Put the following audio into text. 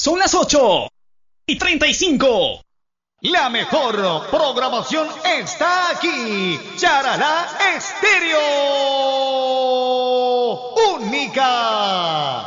Son las 8:35. La mejor programación está aquí. Charalá Estéreo. Única.